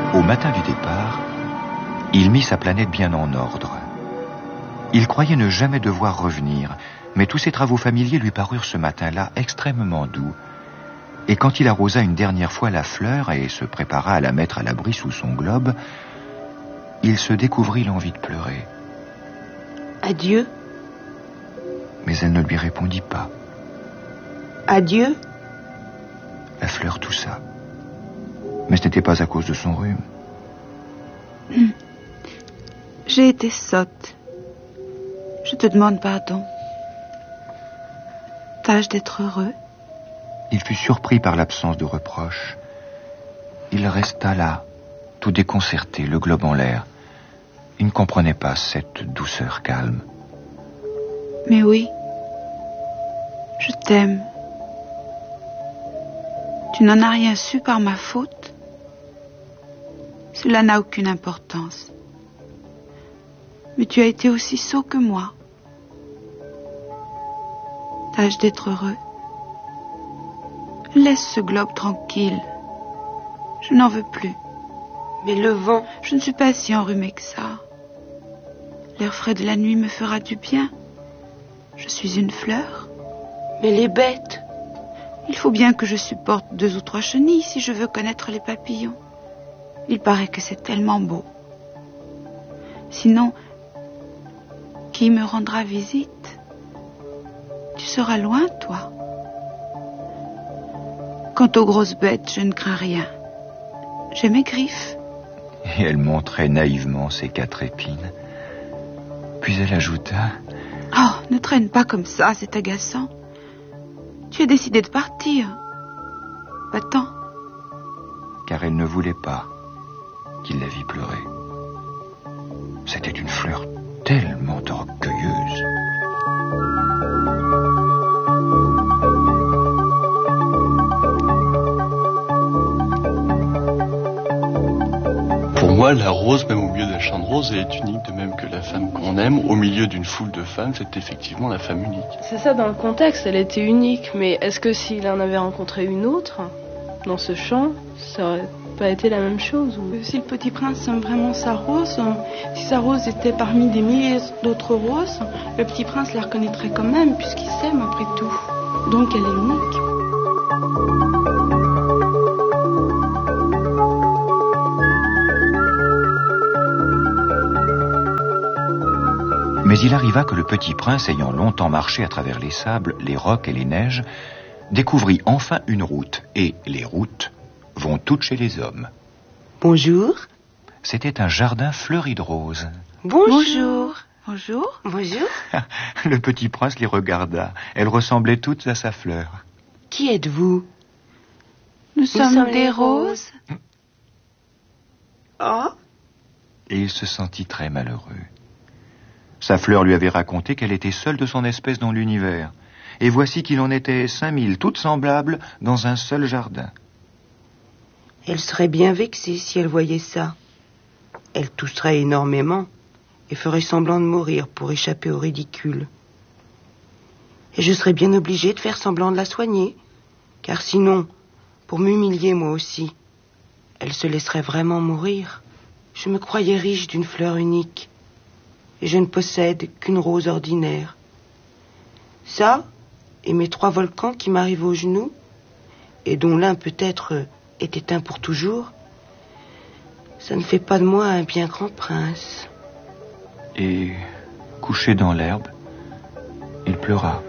Au matin du départ, il mit sa planète bien en ordre. Il croyait ne jamais devoir revenir, mais tous ses travaux familiers lui parurent ce matin-là extrêmement doux. Et quand il arrosa une dernière fois la fleur et se prépara à la mettre à l'abri sous son globe, il se découvrit l'envie de pleurer. Adieu. Mais elle ne lui répondit pas. Adieu. La fleur toussa. Mais ce n'était pas à cause de son rhume. J'ai été sotte. Je te demande pardon. Tâche d'être heureux. Il fut surpris par l'absence de reproche. Il resta là, tout déconcerté, le globe en l'air. Il ne comprenait pas cette douceur calme. Mais oui, je t'aime. Tu n'en as rien su par ma faute. Cela n'a aucune importance. Mais tu as été aussi sot que moi. Tâche d'être heureux. Laisse ce globe tranquille. Je n'en veux plus. Mais le vent... Je ne suis pas si enrhumée que ça. L'air frais de la nuit me fera du bien. Je suis une fleur. Mais les bêtes... Il faut bien que je supporte 2 ou 3 chenilles si je veux connaître les papillons. Il paraît que c'est tellement beau. Sinon, qui me rendra visite? Tu seras loin, toi. Quant aux grosses bêtes, je ne crains rien. J'ai mes griffes. Et elle montrait naïvement ses 4 épines. Puis elle ajouta... Oh, ne traîne pas comme ça, c'est agaçant. Tu as décidé de partir. Va-t'en. Car elle ne voulait pas qu'il la vît pleurer. C'était une fleur tellement orgueilleuse. Pour moi, la rose, même au milieu d'un champ de roses, elle est unique, de même que la femme qu'on aime, au milieu d'une foule de femmes, c'est effectivement la femme unique. C'est ça, dans le contexte, elle était unique, mais est-ce que s'il en avait rencontré une autre, dans ce champ, ça aurait pas été la même chose ou... Si le petit prince aime vraiment sa rose, si sa rose était parmi des milliers d'autres roses, le petit prince la reconnaîtrait quand même, puisqu'il s'aime après tout. Donc elle est unique. Mais il arriva que le petit prince, ayant longtemps marché à travers les sables, les rocs et les neiges, découvrit enfin une route. Et les routes vont toutes chez les hommes. Bonjour. C'était un jardin fleuri de roses. Bonjour. Bonjour. Bonjour. Le petit prince les regarda. Elles ressemblaient toutes à sa fleur. Qui êtes-vous? Nous sommes des roses. Oh. Et il se sentit très malheureux. Sa fleur lui avait raconté qu'elle était seule de son espèce dans l'univers. Et voici qu'il en était 5000, toutes semblables, dans un seul jardin. Elle serait bien vexée si elle voyait ça. Elle tousserait énormément et ferait semblant de mourir pour échapper au ridicule. Et je serais bien obligée de faire semblant de la soigner, car sinon, pour m'humilier moi aussi, elle se laisserait vraiment mourir. Je me croyais riche d'une fleur unique. Et je ne possède qu'une rose ordinaire. Ça, et mes 3 volcans qui m'arrivent aux genoux, et dont l'un peut-être est éteint pour toujours, ça ne fait pas de moi un bien grand prince. Et, couché dans l'herbe, il pleura.